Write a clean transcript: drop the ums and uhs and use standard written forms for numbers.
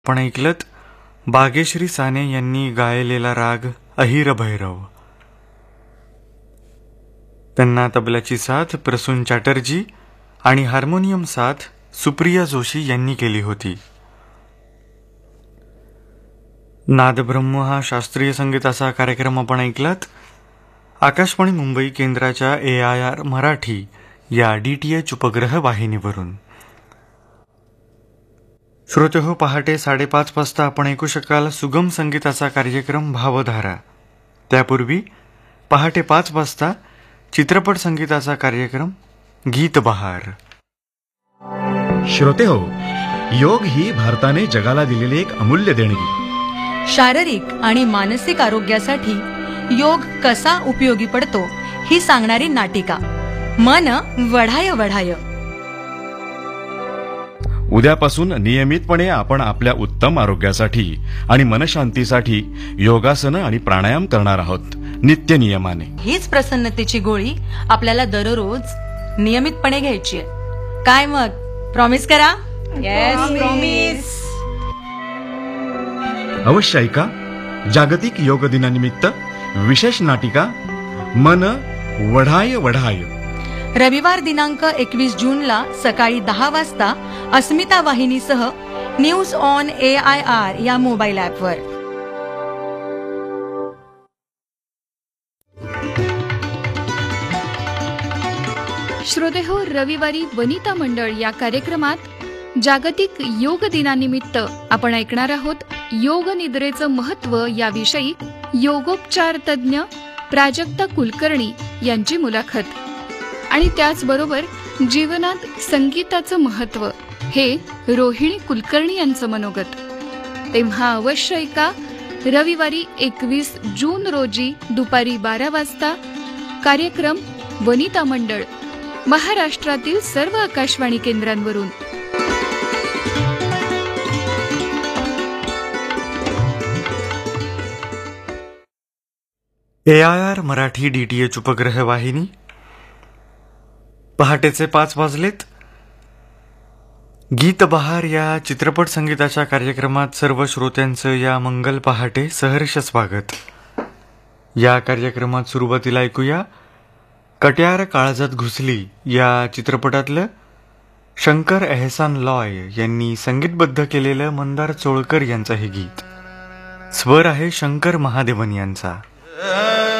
आपण ऐकलत बागेश्री साने यांनी गायलेला राग अहिर भैरव. त्यांना तबल्याची साथ प्रसून चॅटर्जी आणि हार्मोनियम साथ सुप्रिया जोशी यांनी केली होती. नादब्रह्म हा शास्त्रीय संगीताचा कार्यक्रम आपण ऐकलात आकाशवाणी मुंबई केंद्राच्या AIR मराठी या DTH उपग्रह वाहिनीवरून. श्रोते हो, पहाटे 5:30 वाजता आपण ऐकू शकाल सुगम संगीताचा कार्यक्रम भावधारा. त्यापूर्वी पहाटे 5 वाजता चित्रपट संगीताचा कार्यक्रम गीत बहार. श्रोते हो, योग ही भारताने जगाला दिलेली एक अमूल्य देणगी. शारीरिक आणि मानसिक आरोग्यासाठी योग कसा उपयोगी पडतो ही सांगणारी नाटिका मन वढाय वढाय. उद्यापासून नियमितपणे आपण आपल्या उत्तम आरोग्यासाठी आणि मनशांतीसाठी योगासन आणि प्राणायाम करणार आहोत नित्य नियमाने. हीच प्रसन्नतेची गोळी आपल्याला दररोज नियमितपणे घ्यायची आहे. काय मग, प्रॉमिस करा? Yes, promise. अवश्य ऐका जागतिक योग दिनानिमित्त विशेष नाटिका मन वढाय वढाय. रविवार दिनांक 21 जूनला सकाळी 10 वाजता अस्मिता वाहिनीसह न्यूज ऑन AIR या मोबाईल ॲपवर. श्रोते हो, रविवारी वनिता मंडळ या कार्यक्रमात जागतिक योग दिनानिमित्त आपण ऐकणार आहोत योग निद्रेचं महत्त्व याविषयी योगोपचार तज्ज्ञ प्राजक्ता कुलकर्णी यांची मुलाखत आणि त्याचबरोबर जीवनात संगीताचं महत्त्व हे रोहिणी कुलकर्णी यांचं मनोगत. तेव्हा अवश्य ऐका रविवारी 21 जून रोजी दुपारी 12 वाजता कार्यक्रम वनिता मंडळ महाराष्ट्रातील सर्व आकाशवाणी केंद्रांवरून. AIR मराठी DTH उपग्रह वाहिनी. पहाटेचे 5 वाजलेत. गीत बहार या चित्रपट संगीताच्या कार्यक्रमात सर्व श्रोत्यांचं या मंगल पहाटे सहर्ष स्वागत. या कार्यक्रमात सुरुवातीला ऐकूया कट्यार काळजात घुसली या चित्रपटातलं शंकर एहसान लॉय यांनी संगीतबद्ध केलेलं मंदार चोळकर यांचं हे गीत. स्वर आहे शंकर महादेवन यांचा.